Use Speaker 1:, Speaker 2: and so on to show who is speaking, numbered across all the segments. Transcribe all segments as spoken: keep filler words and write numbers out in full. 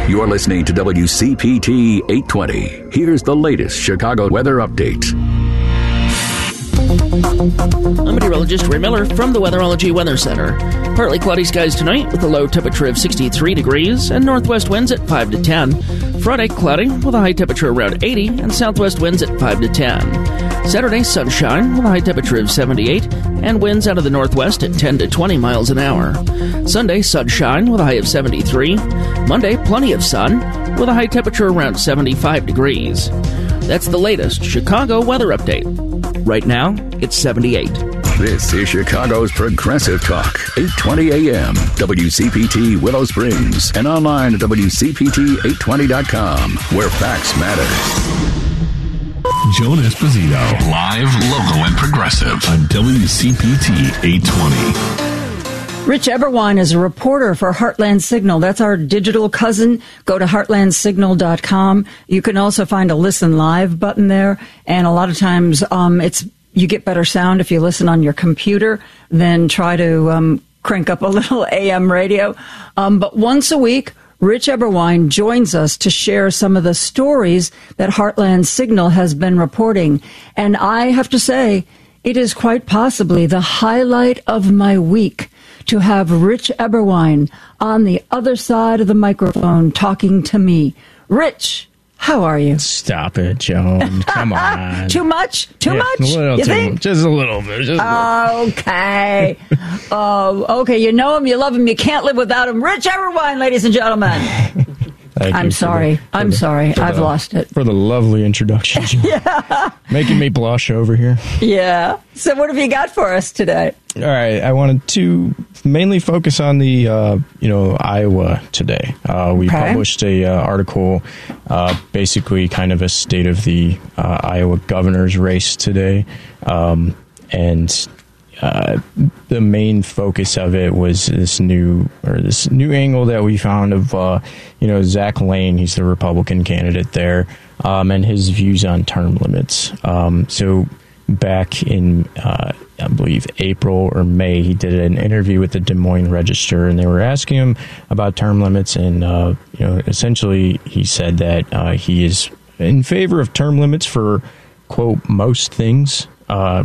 Speaker 1: You're listening to W C P T eight twenty. Here's the latest Chicago weather update.
Speaker 2: I'm meteorologist Ray Miller from the Weatherology Weather Center. Partly cloudy skies tonight with a low temperature of sixty-three degrees and northwest winds at five to ten. Friday, cloudy with a high temperature around eighty and southwest winds at five to ten. Saturday, sunshine with a high temperature of seventy-eight and winds out of the northwest at ten to twenty miles an hour. Sunday, sunshine with a high of seventy-three. Monday, plenty of sun with a high temperature around seventy-five degrees. That's the latest Chicago weather update. Right now, it's seventy-eight.
Speaker 1: This is Chicago's Progressive Talk, eight twenty A M, W C P T Willow Springs, and online at W C P T eight twenty dot com, where facts matter.
Speaker 3: Joan Esposito, live, local, and progressive on W C P T eight twenty.
Speaker 4: Rich Eberwein is a reporter for Heartland Signal. That's our digital cousin. Go to heartland signal dot com. You can also find a listen live button there. And a lot of times um, it's you get better sound if you listen on your computer than try to um, crank up a little A M radio. Um, but once a week, Rich Eberwein joins us to share some of the stories that Heartland Signal has been reporting. And I have to say, it is quite possibly the highlight of my week to have Rich Eberwein on the other side of the microphone talking to me. Rich, how are you?
Speaker 5: Stop it, Joan. Come on.
Speaker 4: Too much? Too
Speaker 5: yeah,
Speaker 4: much?
Speaker 5: A little
Speaker 4: you
Speaker 5: too
Speaker 4: think?
Speaker 5: Much. Just a little bit. Just a little.
Speaker 4: Okay. Oh, okay. You know him, you love him, you can't live without him. Rich Eberwein, ladies and gentlemen.
Speaker 5: Thank
Speaker 4: I'm sorry.
Speaker 5: The,
Speaker 4: I'm
Speaker 5: the,
Speaker 4: sorry. I've
Speaker 5: the,
Speaker 4: lost it.
Speaker 5: For the lovely introduction.
Speaker 4: Yeah.
Speaker 5: Making me blush over here.
Speaker 4: Yeah. So what have you got for us today?
Speaker 5: All right. I wanted to mainly focus on the, uh, you know, Iowa today. Uh, we
Speaker 4: okay.
Speaker 5: published a uh, article, uh, basically kind of a state of the uh, Iowa governor's race today. Um, and Uh, the main focus of it was this new or this new angle that we found of, uh, you know, Zach Lane. He's the Republican candidate there, um, and his views on term limits. Um, so back in, uh, I believe, April or May, he did an interview with the Des Moines Register, and they were asking him about term limits. And, uh, you know, essentially he said that uh, he is in favor of term limits for, quote, most things. Uh,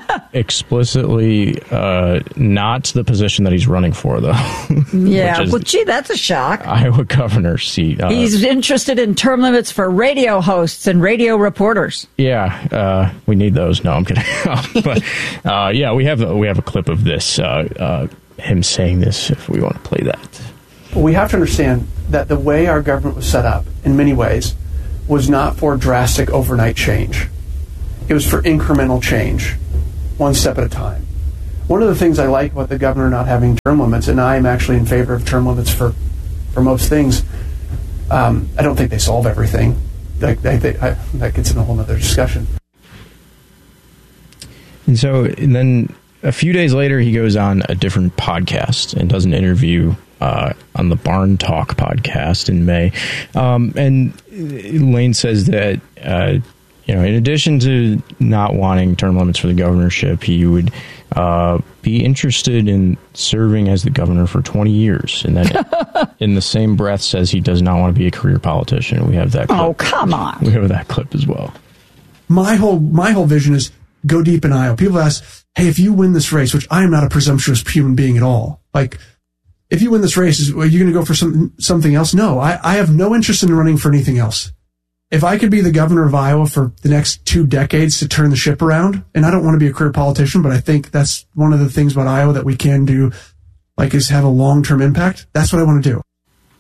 Speaker 5: explicitly uh, not the position that he's running for, though.
Speaker 4: Yeah, well, gee, that's a shock.
Speaker 5: Iowa governor seat. Uh,
Speaker 4: he's interested in term limits for radio hosts and radio reporters.
Speaker 5: Yeah, uh, we need those. No, I'm kidding. But uh, yeah, we have we have a clip of this, uh, uh, him saying this, if we want to play that.
Speaker 6: Well, we have to understand that the way our government was set up, in many ways, was not for drastic overnight change. It was for incremental change, one step at a time. One of the things I like about the governor not having term limits, and I am actually in favor of term limits for, for most things, um, I don't think they solve everything. I, I, I, that gets in a whole other discussion.
Speaker 5: And so and then a few days later, he goes on a different podcast and does an interview uh, on the Barn Talk podcast in May. Um, and Lane says that... Uh, You know, in addition to not wanting term limits for the governorship, he would uh, be interested in serving as the governor for twenty years. And then in the same breath says he does not want to be a career politician. We have that clip.
Speaker 4: Oh, come on.
Speaker 5: We have that clip as well.
Speaker 7: My whole my whole vision is go deep in Iowa. People ask, hey, if you win this race, which I am not a presumptuous human being at all, like, if you win this race, are you going to go for some, something else? No, I, I have no interest in running for anything else. If I could be the governor of Iowa for the next two decades to turn the ship around, and I don't want to be a career politician, but I think that's one of the things about Iowa that we can do, like, is have a long-term impact. That's what I want to do.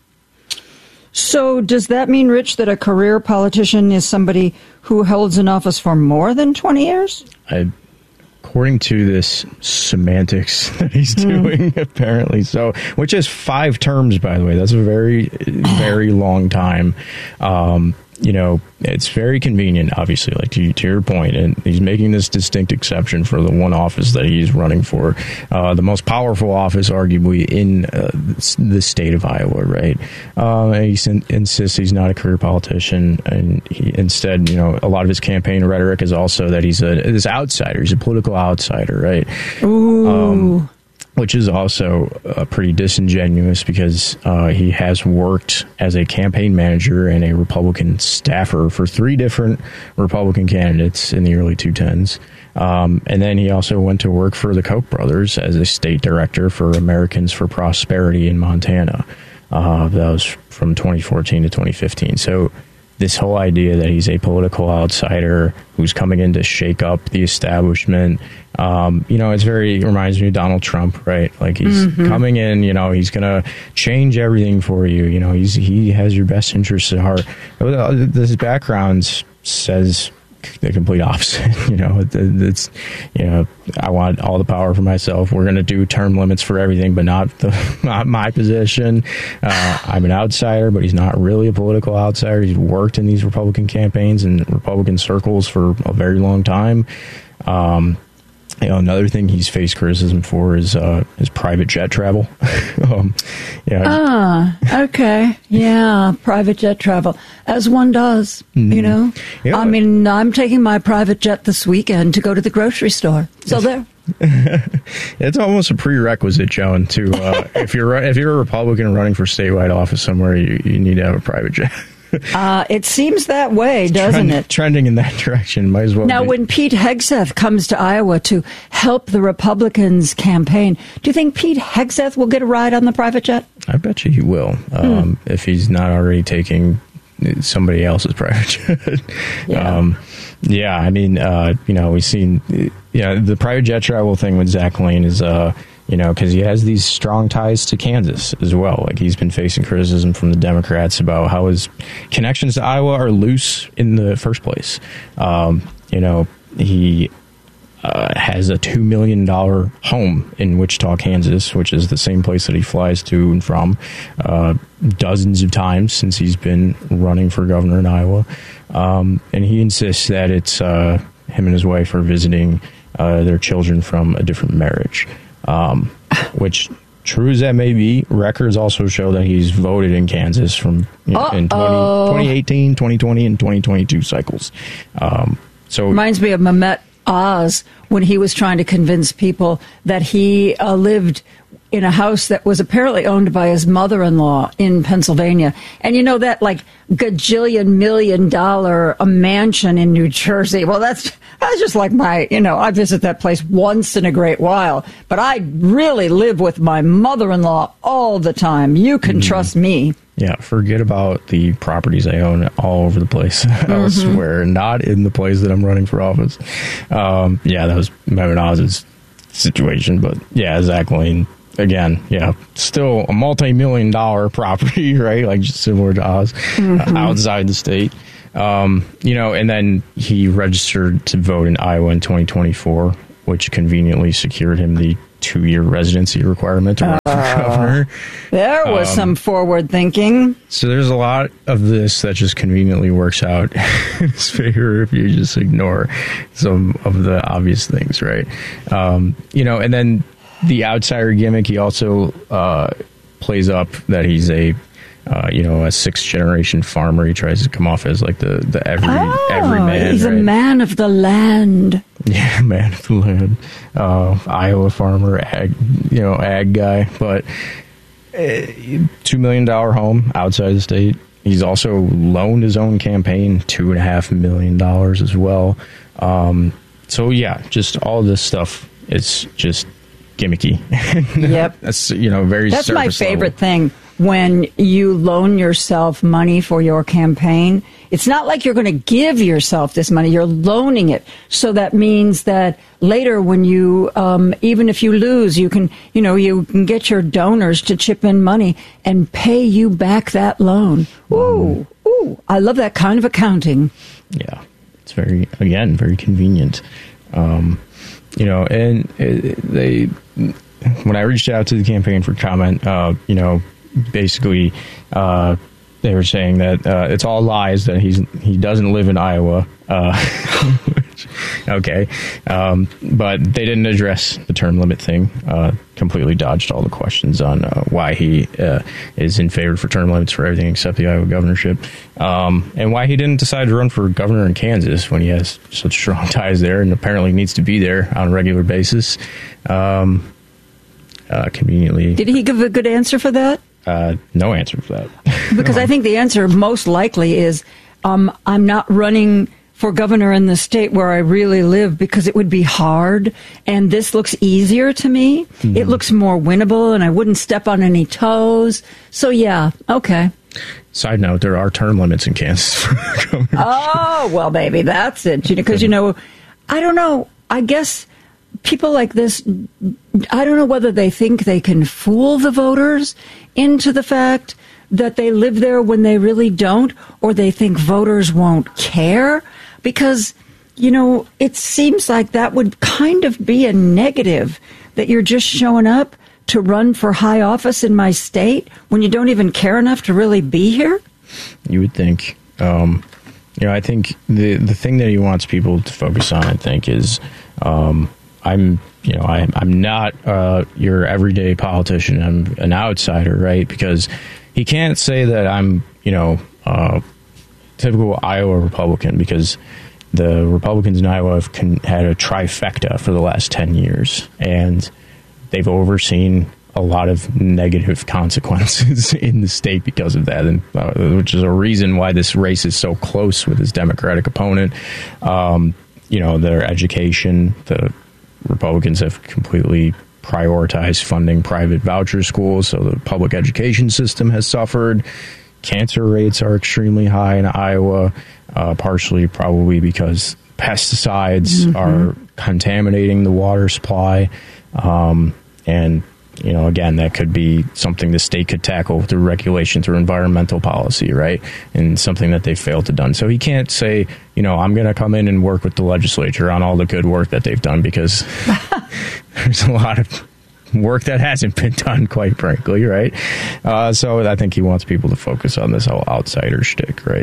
Speaker 4: So does that mean, Rich, that a career politician is somebody who holds an office for more than twenty years?
Speaker 5: I, according to this semantics that he's doing, mm. apparently so, which is five terms, by the way. That's a very, very long time. Um, you know, it's very convenient, obviously, like to, to your point, and he's making this distinct exception for the one office that he's running for, uh, the most powerful office, arguably, in uh, the state of Iowa, right? Uh, and he sin- insists he's not a career politician, and he, instead, you know, a lot of his campaign rhetoric is also that he's a this outsider, he's a political outsider, right?
Speaker 4: Ooh.
Speaker 5: Um, which is also uh, pretty disingenuous because uh, he has worked as a campaign manager and a Republican staffer for three different Republican candidates in the early two tens. Um, and then he also went to work for the Koch brothers as a state director for Americans for Prosperity in Montana. Uh, that was from twenty fourteen to twenty fifteen. So this whole idea that he's a political outsider who's coming in to shake up the establishment, um, you know, it's very, it reminds me of Donald Trump, right? Like he's mm-hmm. coming in, you know, he's going to change everything for you. You know, he's he has your best interests at heart. This background says the complete opposite. You know, it's, you know, I want all the power for myself. We're going to do term limits for everything, but not the not my position. Uh, I'm an outsider, but he's not really a political outsider. He's worked in these Republican campaigns and Republican circles for a very long time. Um, You know, another thing he's faced criticism for is uh, his private jet travel. um, yeah.
Speaker 4: Ah, okay. Yeah, private jet travel, as one does, mm-hmm. you know. Yeah. I mean, I'm taking my private jet this weekend to go to the grocery store. So there.
Speaker 5: It's almost a prerequisite, Joan, to uh, if you're if you're a Republican running for statewide office somewhere, you, you need to have a private jet.
Speaker 4: Uh, it seems that way, doesn't
Speaker 5: Trend,
Speaker 4: it?
Speaker 5: Trending in that direction. Might as well.
Speaker 4: Now,
Speaker 5: be.
Speaker 4: when Pete Hegseth comes to Iowa to help the Republicans campaign, do you think Pete Hegseth will get a ride on the private jet?
Speaker 5: I bet you he will, um, hmm. if he's not already taking somebody else's private jet.
Speaker 4: Yeah.
Speaker 5: Um, yeah, I mean, uh, you know, we've seen, you know, the private jet travel thing with Zach Lane is, uh, you know, because he has these strong ties to Kansas as well. Like, he's been facing criticism from the Democrats about how his connections to Iowa are loose in the first place. Um, you know, he uh, has a two million dollars home in Wichita, Kansas, which is the same place that he flies to and from uh, dozens of times since he's been running for governor in Iowa. Um, and he insists that it's uh, him and his wife are visiting uh, their children from a different marriage. Um, which, true as that may be, records also show that he's voted in Kansas from you know, in twenty, twenty eighteen, twenty twenty, and twenty twenty-two cycles. Um, so
Speaker 4: reminds me of Mehmet Oz when he was trying to convince people that he uh, lived in a house that was apparently owned by his mother-in-law in Pennsylvania. And you know that, like, gajillion million dollar a mansion in New Jersey. Well, that's that's just like my, you know, I visit that place once in a great while. But I really live with my mother-in-law all the time. You can mm-hmm. trust me.
Speaker 5: Yeah, forget about the properties I own all over the place mm-hmm. elsewhere, not in the place that I'm running for office. Um, yeah, that was Mehmet Oz's situation. But, yeah, Zach Lane, again, yeah, still a multi-million dollar property, right? Like, just similar to Oz, mm-hmm. uh, outside the state. Um, you know, and then he registered to vote in Iowa in twenty twenty-four, which conveniently secured him the two-year residency requirement to run uh, for governor.
Speaker 4: There was um, some forward thinking.
Speaker 5: So there's a lot of this that just conveniently works out in his favor if you just ignore some of the obvious things, right? Um, you know, and then the outsider gimmick, he also uh, plays up that he's a Uh, you know, a sixth-generation farmer. He tries to come off as like the, the every
Speaker 4: oh,
Speaker 5: every man.
Speaker 4: He's right? a man of the land.
Speaker 5: Yeah, man of the land. Uh, Iowa farmer, ag, you know, ag guy. But uh, two million dollar home outside the state. He's also loaned his own campaign two and a half million dollars as well. Um, so yeah, just all this stuff. It's just gimmicky.
Speaker 4: Yep.
Speaker 5: That's you know very.
Speaker 4: That's my favorite
Speaker 5: level.
Speaker 4: thing. When you loan yourself money for your campaign, it's not like you're going to give yourself this money. You're loaning it. So that means that later when you, um, even if you lose, you can, you know, you can get your donors to chip in money and pay you back that loan. Ooh, ooh, I love that kind of accounting.
Speaker 5: Yeah, it's very, again, very convenient. Um, you know, and it, they, when I reached out to the campaign for comment, uh, you know, basically, uh, they were saying that uh, it's all lies, that he's he doesn't live in Iowa. Uh, which, okay, um, but they didn't address the term limit thing. Uh, completely dodged all the questions on uh, why he uh, is in favor for term limits for everything except the Iowa governorship, um, and why he didn't decide to run for governor in Kansas when he has such strong ties there and apparently needs to be there on a regular basis. Um, uh, conveniently.
Speaker 4: Did he give a good answer for that?
Speaker 5: Uh, no answer for that.
Speaker 4: Because I think the answer most likely is, um, I'm not running for governor in the state where I really live because it would be hard, and this looks easier to me. Mm-hmm. It looks more winnable, and I wouldn't step on any toes. So, yeah, okay.
Speaker 5: Side note, there are term limits in Kansas for governor.
Speaker 4: Oh, well, baby, that's it. Because, you know, I don't know. I guess people like this, I don't know whether they think they can fool the voters into the fact that they live there when they really don't, or they think voters won't care. Because, you know, it seems like that would kind of be a negative, that you're just showing up to run for high office in my state when you don't even care enough to really be here?
Speaker 5: You would think. Um, you know, I think the the thing that he wants people to focus on, I think, is um, I'm, you know, I, I'm not uh, your everyday politician. I'm an outsider, right? Because he can't say that I'm, you know, uh, typical Iowa Republican, because the Republicans in Iowa have con- had a trifecta for the last ten years, and they've overseen a lot of negative consequences in the state because of that, and uh, which is a reason why this race is so close with his Democratic opponent. Um, you know, their education, the Republicans have completely prioritized funding private voucher schools, so the public education system has suffered. Cancer rates are extremely high in Iowa, uh, partially probably because pesticides mm-hmm. are contaminating the water supply. Um, and, you know, again, that could be something the state could tackle through regulation, through environmental policy, right? And something that they failed to done. So he can't say, you know, I'm going to come in and work with the legislature on all the good work that they've done, because there's a lot of work that hasn't been done, quite frankly, right? Uh, so I think he wants people to focus on this whole outsider shtick, right?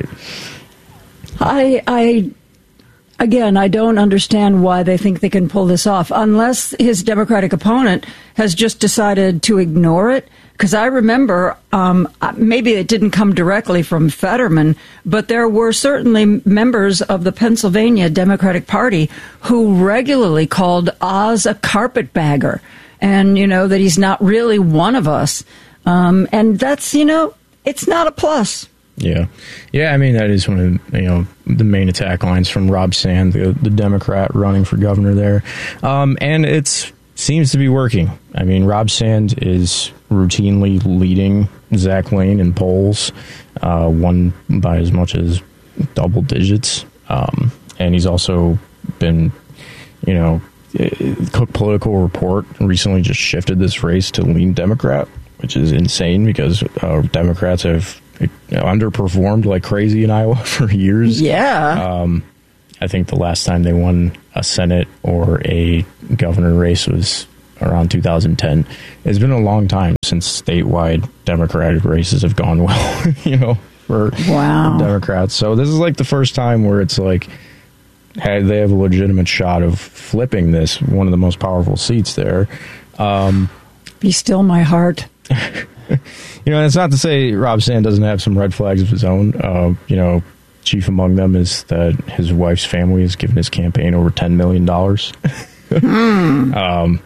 Speaker 4: I, I, again, I don't understand why they think they can pull this off, unless his Democratic opponent has just decided to ignore it. Because I remember, um, maybe it didn't come directly from Fetterman, but there were certainly members of the Pennsylvania Democratic Party who regularly called Oz a carpetbagger. And, you know, that he's not really one of us. Um, and that's, you know, it's not a plus.
Speaker 5: Yeah. Yeah, I mean, that is one of, you know, the main attack lines from Rob Sand, the, the Democrat running for governor there. Um, and it seems to be working. I mean, Rob Sand is routinely leading Zach Lane in polls, uh, one by as much as double digits. Um, and he's also been, you know, Cook Political Report recently just shifted this race to lean Democrat, which is insane, because uh, Democrats have you know, underperformed like crazy in Iowa for years.
Speaker 4: Yeah.
Speaker 5: Um, I think the last time they won a Senate or a governor race was around two thousand ten. It's been a long time since statewide Democratic races have gone well, you know, for,
Speaker 4: wow.
Speaker 5: for Democrats. So this is like the first time where it's like, hey, they have a legitimate shot of flipping this, one of the most powerful seats there. Um,
Speaker 4: Be still my heart.
Speaker 5: You know, it's not to say Rob Sand doesn't have some red flags of his own. Uh, you know, chief among them is that his wife's family has given his campaign over ten million dollars. mm. um,